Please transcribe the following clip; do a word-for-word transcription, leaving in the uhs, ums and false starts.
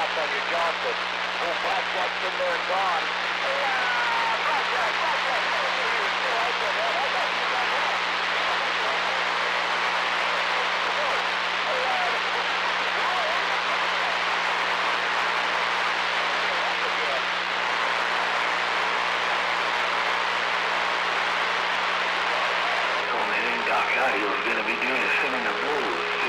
back on your Johnson. Oh, Black Jack's in there and gone. Yeah, Black Jack, Black Jack. You're still out there, man. I thought you got one. Doc Howdy was going to be doing a seminar role